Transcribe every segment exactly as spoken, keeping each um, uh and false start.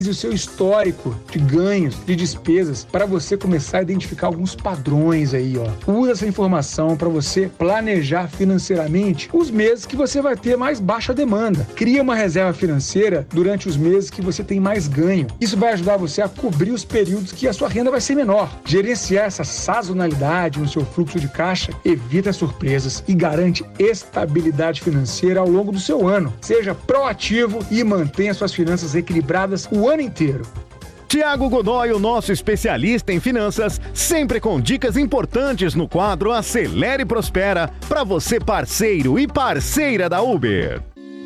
o seu histórico de ganhos, de despesas, para você começar a identificar alguns padrões aí, ó. Usa essa informação para você planejar financeiramente os meses que você vai ter mais baixa demanda. Cria uma reserva financeira durante os meses que você tem mais ganho. Isso vai ajudar você a cobrir os períodos que a sua renda vai ser menor. Gerenciar essa sazonalidade no seu fluxo de caixa evita surpresas e garante estabilidade financeira ao longo do seu ano. Seja proativo e mantenha suas finanças equilibradas o ano inteiro. Tiago Godoy, o nosso especialista em finanças, sempre com dicas importantes no quadro Acelere e Prospera, para você parceiro e parceira da Uber.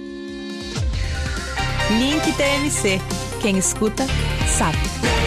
Link T M C. Quem escuta, sabe.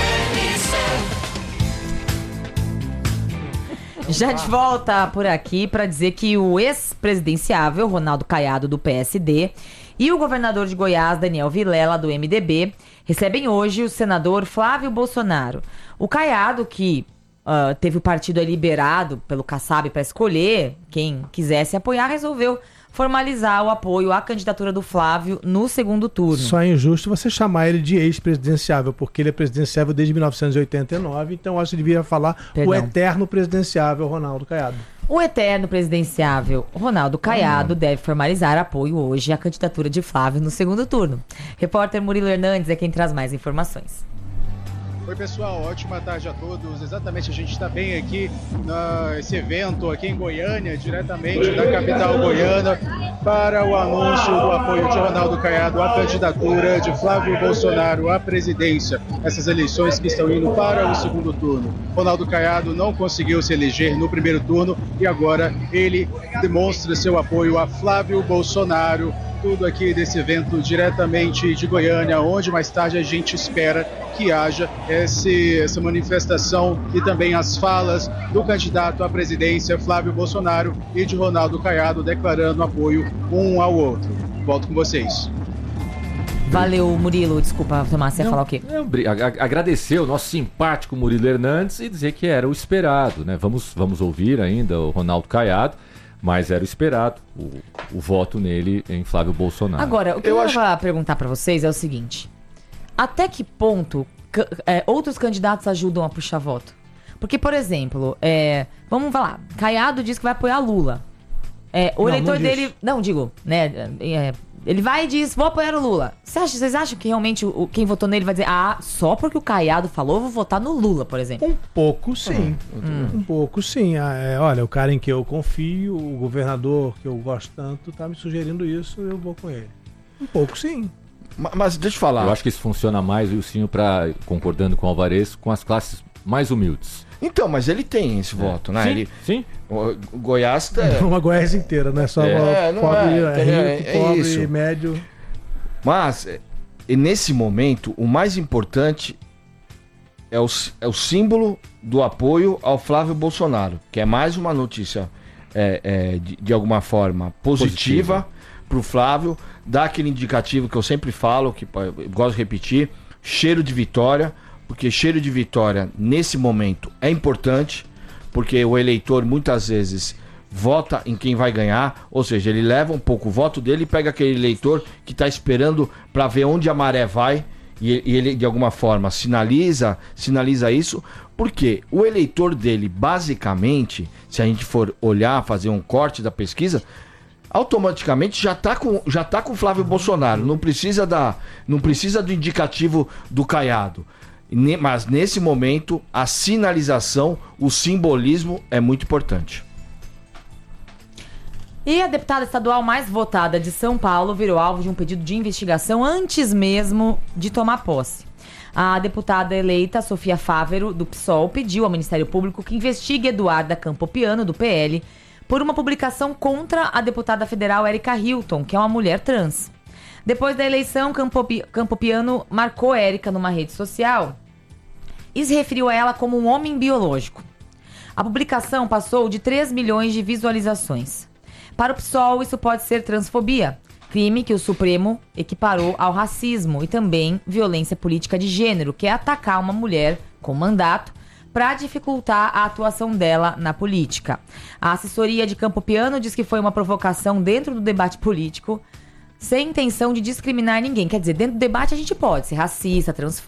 Já de volta por aqui para dizer que o ex-presidenciável Ronaldo Caiado, do P S D, e o governador de Goiás, Daniel Vilela, do M D B, recebem hoje o senador Flávio Bolsonaro. O Caiado, que uh, teve o partido liberado pelo Kassab para escolher quem quisesse apoiar, resolveu formalizar o apoio à candidatura do Flávio no segundo turno. Só é injusto você chamar ele de ex-presidenciável, porque ele é presidenciável desde mil novecentos e oitenta e nove, então acho que devia falar Perdão. o eterno presidenciável Ronaldo Caiado. O eterno presidenciável Ronaldo Caiado hum. deve formalizar apoio hoje à candidatura de Flávio no segundo turno. Repórter Murilo Hernandes é quem traz mais informações. Oi pessoal, ótima tarde a todos. Exatamente, a gente está bem aqui nesse evento aqui em Goiânia, diretamente da capital goiana, para o anúncio do apoio de Ronaldo Caiado à candidatura de Flávio Bolsonaro à presidência. Essas eleições que estão indo para o segundo turno. Ronaldo Caiado não conseguiu se eleger no primeiro turno e agora ele demonstra seu apoio a Flávio Bolsonaro. Tudo aqui desse evento diretamente de Goiânia, onde mais tarde a gente espera que haja esse, essa manifestação e também as falas do candidato à presidência Flávio Bolsonaro e de Ronaldo Caiado declarando apoio um ao outro. Volto com vocês. Valeu, Murilo. Desculpa, Tomás, você ia falar o quê? Eu, agradecer o nosso simpático Murilo Hernandes e dizer que era o esperado, né? Vamos, vamos ouvir ainda o Ronaldo Caiado. Mas era o esperado, o, o voto nele em Flávio Bolsonaro. Agora, o que eu, eu acho... vou perguntar para vocês é o seguinte: até que ponto c- é, outros candidatos ajudam a puxar voto? Porque, por exemplo, é, vamos falar, Caiado diz que vai apoiar Lula. É, o não, eleitor não dele... Não, digo, né... É, ele vai e diz, vou apoiar o Lula. Você acha, vocês acham que realmente o, quem votou nele vai dizer, ah, só porque o Caiado falou, vou votar no Lula, por exemplo? Um pouco sim. Hum. Um pouco sim. Ah, é, olha, o cara em que eu confio, o governador que eu gosto tanto, tá me sugerindo isso, eu vou com ele. Um pouco sim. Mas, mas deixa eu falar. Eu acho que isso funciona mais, Wilsinho, para concordando com o Alvarez, com as classes mais humildes. Então, mas ele tem esse é. voto, né? Sim, ele, sim. O Goiás tá... É uma Goiás inteira, não é só é, não pobre, é, é, rico, é pobre, isso. médio. Mas, e nesse momento, o mais importante é o, é o símbolo do apoio ao Flávio Bolsonaro, que é mais uma notícia, é, é, de, de alguma forma, positiva para o Flávio, dá aquele indicativo que eu sempre falo, que eu gosto de repetir, cheiro de vitória, porque cheiro de vitória nesse momento é importante, porque o eleitor muitas vezes vota em quem vai ganhar, ou seja, ele leva um pouco o voto dele e pega aquele eleitor que está esperando para ver onde a maré vai e, e ele de alguma forma sinaliza, sinaliza isso, porque o eleitor dele basicamente, se a gente for olhar, fazer um corte da pesquisa, automaticamente já está com já tá com Flávio Bolsonaro, não precisa da, não precisa do indicativo do Caiado. Mas nesse momento a sinalização, o simbolismo é muito importante. E a deputada estadual mais votada de São Paulo virou alvo de um pedido de investigação antes mesmo de tomar posse. A deputada eleita Sofia Fávero, do PSOL, pediu ao Ministério Público que investigue Eduarda Campopiano, do P L, por uma publicação contra a deputada federal Érica Hilton, que é uma mulher trans. Depois da eleição, Campopi- Campopiano marcou Érica numa rede social e se referiu a ela como um homem biológico. A publicação passou de três milhões de visualizações. Para o PSOL, isso pode ser transfobia, crime que o Supremo equiparou ao racismo e também violência política de gênero, que é atacar uma mulher com mandato para dificultar a atuação dela na política. A assessoria de Campopiano diz que foi uma provocação dentro do debate político sem intenção de discriminar ninguém. Quer dizer, dentro do debate a gente pode ser racista, transfóbico.